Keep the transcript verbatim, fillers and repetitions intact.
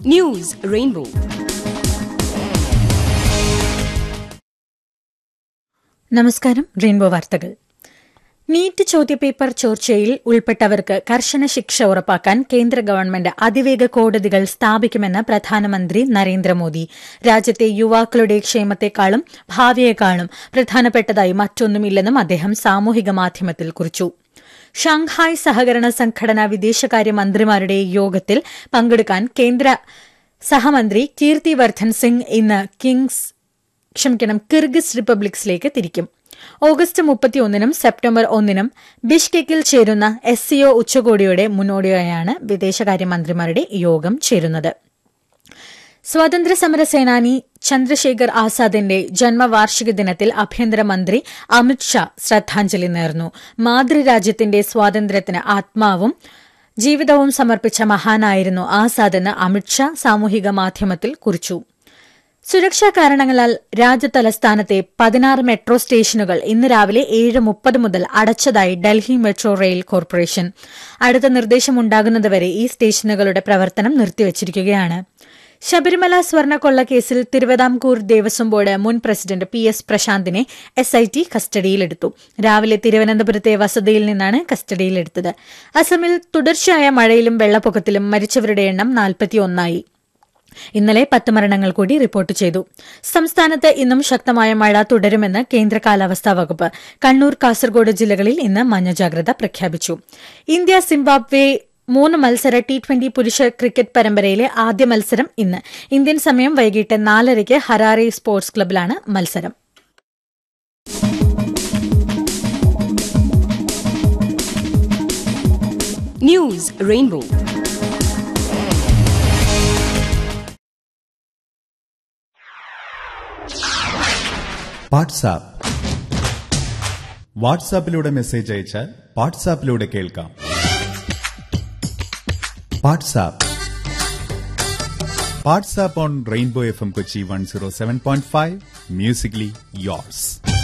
News rainbow. നമസ്കാരം. Rainbow വാർത്തകൾ. NEET ചോദ്യപേപ്പർ ചോർച്ചയിൽ ഉൾപ്പെട്ടവർക്ക് കർശന ശിക്ഷ ഉറപ്പാക്കാൻ കേന്ദ്ര ഗവൺമെന്റ് അതിവേഗ കോടതികൾ സ്ഥാപിക്കുമെന്ന് പ്രധാനമന്ത്രി നരേന്ദ്രമോദി. രാജ്യത്തെ യുവാക്കളുടെ ക്ഷേമത്തെക്കാളും ഭാവിയെക്കാളും പ്രധാനപ്പെട്ടതായി മറ്റൊന്നുമില്ലെന്നും അദ്ദേഹം സാമൂഹിക മാധ്യമത്തിൽ കുറിച്ചു. ഷാങ്ഹായ് സഹകരണ സംഘടന വിദേശകാര്യമന്ത്രിമാരുടെ യോഗത്തിൽ പങ്കെടുക്കാൻ കേന്ദ്ര സഹമന്ത്രി കീർത്തി വർദ്ധൻ സിംഗ് ഇന്ന് കിങ്സ് ക്ഷമിക്കണം കിർഗിസ് റിപ്പബ്ലിക്സിലേക്ക് തിരിക്കും. ഓഗസ്റ്റ് മുപ്പത്തിയൊന്നിനും സെപ്റ്റംബർ ഒന്നിനും ബിഷ്കെക്കിൽ ചേരുന്ന എസ് സിഒ ഉച്ചകോടിയുടെ മുന്നോടിയായാണ് വിദേശകാര്യമന്ത്രിമാരുടെ യോഗം ചേരുന്നത്. സ്വാതന്ത്ര്യസമര സേനാനി ചന്ദ്രശേഖർ ആസാദിന്റെ ജന്മവാർഷിക ദിനത്തിൽ ആഭ്യന്തരമന്ത്രി അമിത്ഷാ ശ്രദ്ധാഞ്ജലി നേർന്നു. മാതൃരാജ്യത്തിന്റെ സ്വാതന്ത്ര്യത്തിന് ആത്മാവും ജീവിതവും സമർപ്പിച്ച മഹാനായിരുന്നു ആസാദെന്ന് അമിത്ഷാ സാമൂഹിക മാധ്യമത്തിൽ കുറിച്ചു. സുരക്ഷാ കാരണങ്ങളാൽ രാജ്യതലസ്ഥാനത്തെ പതിനാറ് മെട്രോ സ്റ്റേഷനുകൾ ഇന്ന് രാവിലെ ഏഴ് മുപ്പത് മുതൽ അടച്ചതായി ഡൽഹി മെട്രോ റെയിൽ കോർപ്പറേഷൻ. അടുത്ത നിർദ്ദേശമുണ്ടാകുന്നതുവരെ ഈ സ്റ്റേഷനുകളുടെ പ്രവർത്തനം നിർത്തിവച്ചിരിക്കുകയാണ്. ശബരിമല സ്വർണ്ണക്കൊള്ളക്കേസിൽ തിരുവിതാംകൂർ ദേവസ്വം ബോർഡ് മുൻ president P S പ്രശാന്തിനെ S I T കസ്റ്റഡിയിലെടുത്തു. രാവിലെ തിരുവനന്തപുരത്തെ വസതിയിൽ നിന്നാണ് കസ്റ്റഡിയിലെടുത്തത്. അസമിൽ തുടർച്ചയായ മഴയിലും വെള്ളപ്പൊക്കത്തിലും മരിച്ചവരുടെ എണ്ണം നാൽപ്പത്തിയൊന്നായി. ഇന്നലെ പത്ത് മരണങ്ങൾ കൂടി റിപ്പോർട്ട് ചെയ്തു. സംസ്ഥാനത്ത് ഇന്നും ശക്തമായ മഴ തുടരുമെന്ന് കേന്ദ്ര കാലാവസ്ഥാ വകുപ്പ്. കണ്ണൂർ, കാസർഗോഡ് ജില്ലകളിൽ ഇന്ന് മഞ്ഞ ജാഗ്രത പ്രഖ്യാപിച്ചു. ഇന്ത്യ സിംബാബ്വെ മൂന്ന് മത്സര ടി ട്വന്റി പുരുഷ ക്രിക്കറ്റ് പരമ്പരയിലെ ആദ്യ മത്സരം ഇന്ന്. ഇന്ത്യൻ സമയം വൈകിട്ട് നാലരയ്ക്ക് ഹരാരെ സ്പോർട്സ് ക്ലബിലാണ് മത്സരം. News rainbow. വാട്സാപ്പ്. വാട്സാപ്പിലൂടെ മെസ്സേജ് അയച്ചാൽ വാട്സാപ്പിലൂടെ കേൾക്കാം. WhatsApp WhatsApp on rainbow F M Kochi one zero seven point five. Musically yours.